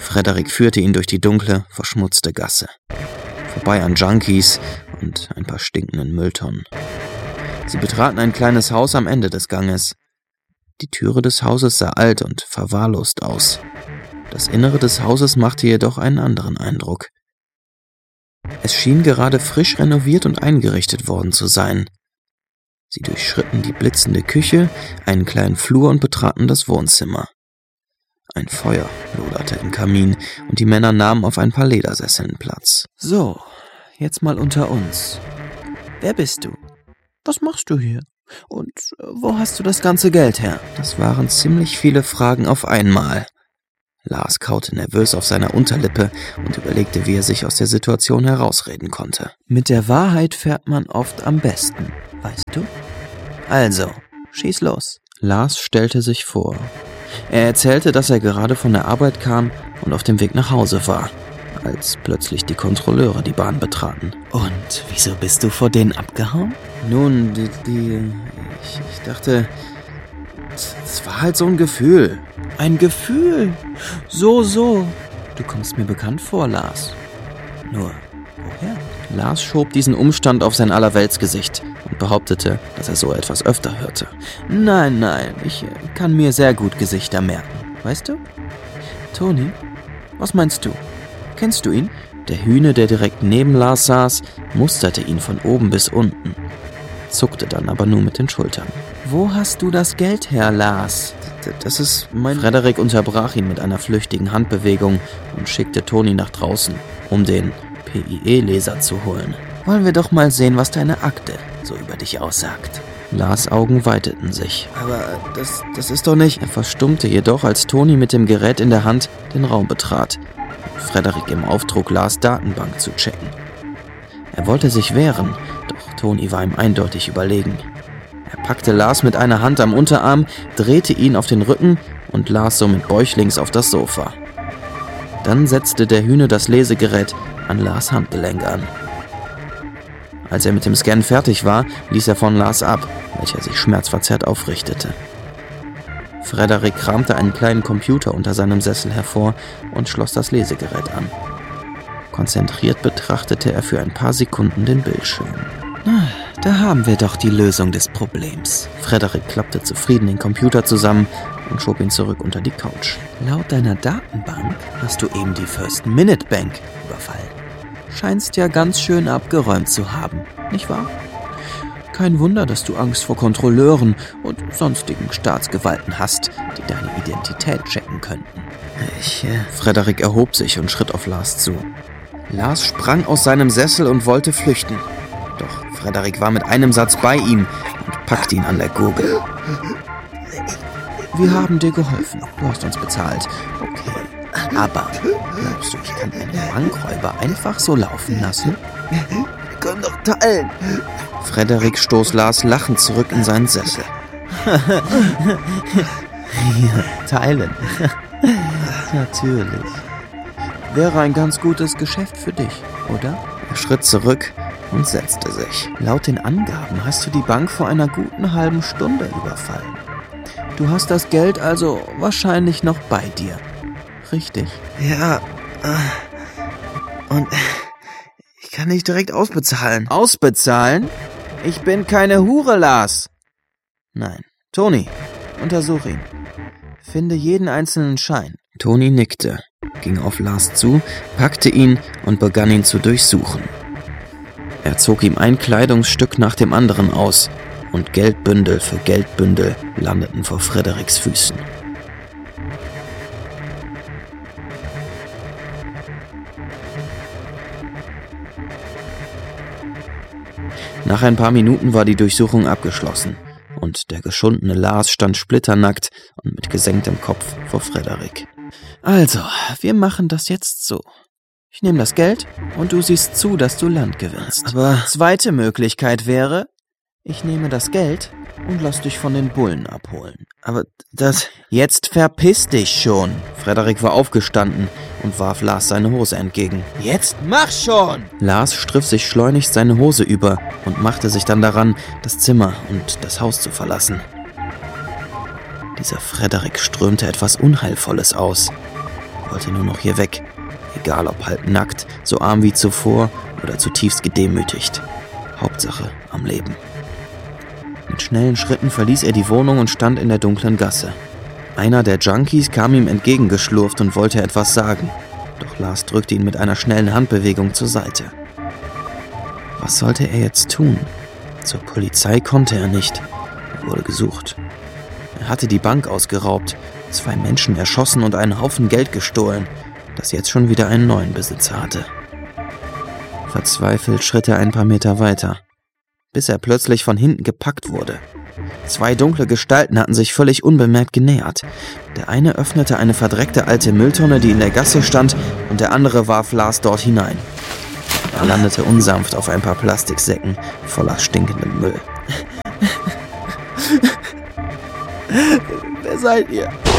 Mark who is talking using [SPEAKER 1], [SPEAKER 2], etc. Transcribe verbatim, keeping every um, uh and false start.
[SPEAKER 1] Frederik führte ihn durch die dunkle, verschmutzte Gasse. Vorbei an Junkies und ein paar stinkenden Mülltonnen. Sie betraten ein kleines Haus am Ende des Ganges. Die Türe des Hauses sah alt und verwahrlost aus. Das Innere des Hauses machte jedoch einen anderen Eindruck. Es schien gerade frisch renoviert und eingerichtet worden zu sein. Sie durchschritten die blitzende Küche, einen kleinen Flur und betraten das Wohnzimmer. Ein Feuer loderte im Kamin und die Männer nahmen auf ein paar Ledersesseln Platz. »So, jetzt mal unter uns. Wer bist du? Was machst du hier? Und wo hast du das ganze Geld her?« Das waren ziemlich viele Fragen auf einmal. Lars kaute nervös auf seiner Unterlippe und überlegte, wie er sich aus der Situation herausreden konnte. »Mit der Wahrheit fährt man oft am besten, weißt du? Also, schieß los.« Lars stellte sich vor. Er erzählte, dass er gerade von der Arbeit kam und auf dem Weg nach Hause war, als plötzlich die Kontrolleure die Bahn betraten. »Und wieso bist du vor denen abgehauen?« »Nun, die... die ich, ich dachte... Es war halt so ein Gefühl.« »Ein Gefühl? So, so. Du kommst mir bekannt vor, Lars. Nur, woher?« Lars schob diesen Umstand auf sein Allerweltsgesicht und behauptete, dass er so etwas öfter hörte. »Nein, nein, ich kann mir sehr gut Gesichter merken, weißt du? Toni, was meinst du? Kennst du ihn?« Der Hühne, der direkt neben Lars saß, musterte ihn von oben bis unten, zuckte dann aber nur mit den Schultern. »Wo hast du das Geld her, Lars?« »Das ist mein...« Frederik unterbrach ihn mit einer flüchtigen Handbewegung und schickte Toni nach draußen, um den P I E-Leser zu holen. »Wollen wir doch mal sehen, was deine Akte so über dich aussagt.« Lars' Augen weiteten sich. »Aber das, das ist doch nicht...« Er verstummte jedoch, als Toni mit dem Gerät in der Hand den Raum betrat und Frederik im Auftrug Lars' Datenbank zu checken. Er wollte sich wehren, doch Toni war ihm eindeutig überlegen. Er packte Lars mit einer Hand am Unterarm, drehte ihn auf den Rücken und Lars somit bäuchlings auf das Sofa. Dann setzte der Hühne das Lesegerät an Lars' Handgelenk an. Als er mit dem Scan fertig war, ließ er von Lars ab, welcher sich schmerzverzerrt aufrichtete. Frederik kramte einen kleinen Computer unter seinem Sessel hervor und schloss das Lesegerät an. Konzentriert betrachtete er für ein paar Sekunden den Bildschirm. »Da haben wir doch die Lösung des Problems.« Frederik klappte zufrieden den Computer zusammen und schob ihn zurück unter die Couch. »Laut deiner Datenbank hast du eben die First Minute Bank überfallen. Scheinst ja ganz schön abgeräumt zu haben, nicht wahr? Kein Wunder, dass du Angst vor Kontrolleuren und sonstigen Staatsgewalten hast, die deine Identität checken könnten.« Ich, äh... Frederik erhob sich und schritt auf Lars zu. Lars sprang aus seinem Sessel und wollte flüchten. Doch Frederik war mit einem Satz bei ihm und packte ihn an der Gurgel. »Wir haben dir geholfen. Du hast uns bezahlt. Okay. Aber glaubst du, ich kann einen Bankräuber einfach so laufen lassen?« »Wir können doch teilen.« Frederik stoß Lars lachend zurück in seinen Sessel. »Ja, teilen. Natürlich. Wäre ein ganz gutes Geschäft für dich, oder?« Er schritt zurück und setzte sich. »Laut den Angaben hast du die Bank vor einer guten halben Stunde überfallen. Du hast das Geld also wahrscheinlich noch bei dir. Richtig?« »Ja, und ich kann nicht direkt ausbezahlen.« »Ausbezahlen? Ich bin keine Hure, Lars!« »Nein. Toni, untersuch ihn. Finde jeden einzelnen Schein.« Toni nickte, ging auf Lars zu, packte ihn und begann ihn zu durchsuchen. Er zog ihm ein Kleidungsstück nach dem anderen aus und Geldbündel für Geldbündel landeten vor Frederiks Füßen. Nach ein paar Minuten war die Durchsuchung abgeschlossen und der geschundene Lars stand splitternackt und mit gesenktem Kopf vor Frederik. »Also, wir machen das jetzt so. Ich nehme das Geld und du siehst zu, dass du Land gewinnst. Aber zweite Möglichkeit wäre, ich nehme das Geld und lass dich von den Bullen abholen. Aber das... Jetzt verpiss dich schon!« Frederik war aufgestanden und warf Lars seine Hose entgegen. »Jetzt mach schon!« Lars striff sich schleunigst seine Hose über und machte sich dann daran, das Zimmer und das Haus zu verlassen. Dieser Frederik strömte etwas Unheilvolles aus. Er wollte nur noch hier weg. Egal ob halb nackt, so arm wie zuvor oder zutiefst gedemütigt. Hauptsache am Leben. Mit schnellen Schritten verließ er die Wohnung und stand in der dunklen Gasse. Einer der Junkies kam ihm entgegengeschlurft und wollte etwas sagen. Doch Lars drückte ihn mit einer schnellen Handbewegung zur Seite. Was sollte er jetzt tun? Zur Polizei konnte er nicht. Er wurde gesucht. Er hatte die Bank ausgeraubt, zwei Menschen erschossen und einen Haufen Geld gestohlen, das jetzt schon wieder einen neuen Besitzer hatte. Verzweifelt schritt er ein paar Meter weiter, bis er plötzlich von hinten gepackt wurde. Zwei dunkle Gestalten hatten sich völlig unbemerkt genähert. Der eine öffnete eine verdreckte alte Mülltonne, die in der Gasse stand, und der andere warf Lars dort hinein. Er landete unsanft auf ein paar Plastiksäcken voller stinkendem Müll.
[SPEAKER 2] Wer seid ihr?